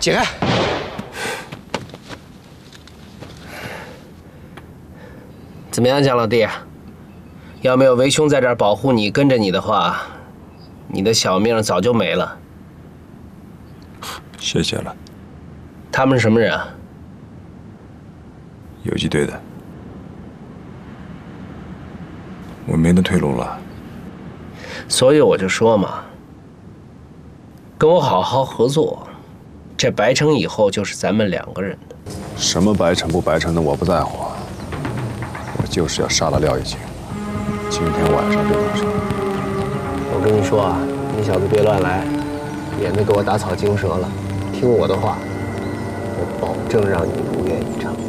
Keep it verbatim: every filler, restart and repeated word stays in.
解开。怎么样，蒋老弟？要没有为兄在这儿保护你、跟着你的话，你的小命早就没了。 谢谢了。 他们是什么人啊？ 游击队的。我没得退路了。 所以我就说嘛，跟我好好合作，这白城以后就是咱们两个人的。 什么白城不白城的我不在乎，我就是要杀了廖以清。今天晚上就发生。 我跟你说啊，你小子别乱来，免得给我打草惊蛇了。听我的话，我保证让你如愿以偿。